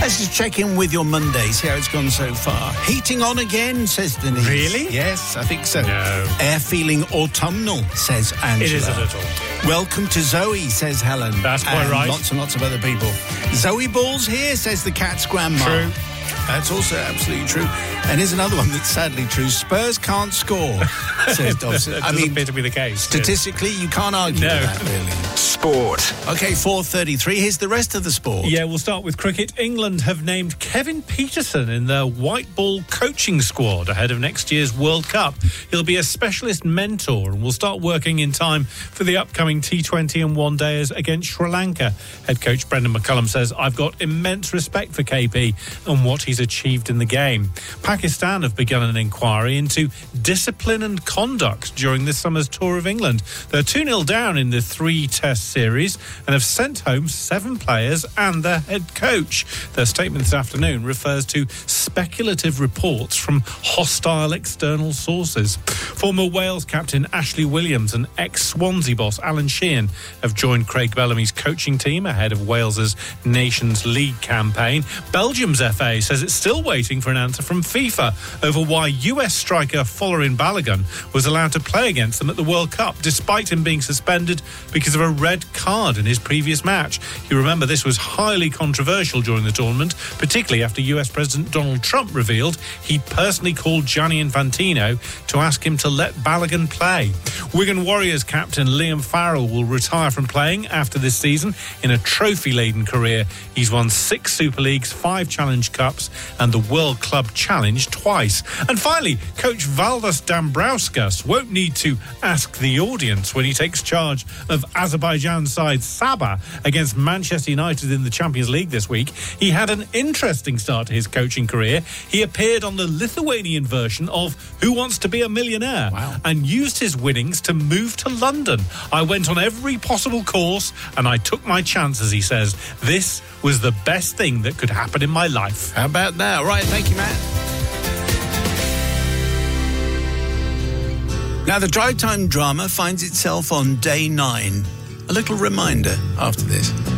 Let's just check in with your Monday, see how it's gone so far. Heating on again, says Denise. Really? Yes, I think so. No. Air feeling autumnal, says Angela. It is a little. Welcome to Zoe, says Helen. That's quite and right. Lots and lots of other people. Zoe Ball's here, says the cat's grandma. True. That's also absolutely true. And here's another one that's sadly true. Spurs can't score, says Dobson. That doesn't appear to be the case. Statistically, you can't argue with that, really. Sport. OK, 4:33. Here's the rest of the sport. Yeah, we'll start with cricket. England have named Kevin Peterson in their white ball coaching squad ahead of next year's World Cup. He'll be a specialist mentor and will start working in time for the upcoming T20 and one-dayers against Sri Lanka. Head coach Brendan McCullum says, "I've got immense respect for KP and what he's achieved in the game." Pakistan have begun an inquiry into discipline and conduct during this summer's tour of England. They're 2-0 down in the 3-test series and have sent home 7 players and their head coach. Their statement this afternoon refers to speculative reports from hostile external sources. Former Wales captain Ashley Williams and ex-Swansea boss Alan Sheehan have joined Craig Bellamy's coaching team ahead of Wales's Nations League campaign. Belgium's FA says it's still waiting for an answer from FIFA over why US striker Folarin Balogun was allowed to play against them at the World Cup despite him being suspended because of a red card in his previous match. You remember this was highly controversial during the tournament, particularly after US President Donald Trump revealed he personally called Gianni Infantino to ask him to let Balogun play. Wigan Warriors captain Liam Farrell will retire from playing after this season. In a trophy-laden career, he's won 6 Super Leagues, 5 Challenge Cups and the World Club Challenge twice. And finally, coach Valdas Dambrauskas won't need to ask the audience when he takes charge of Azerbaijan side Sabah against Manchester United in the Champions League this week. He had an interesting start to his coaching career. He appeared on the Lithuanian version of Who Wants to Be a Millionaire? Wow. And used his winnings to move to London. "I went on every possible course and I took my chances," he says. "This was the best thing that could happen in my life." How about that? Right, thank you, Matt. Now, the Drive Time drama finds itself on day 9. A little reminder after this.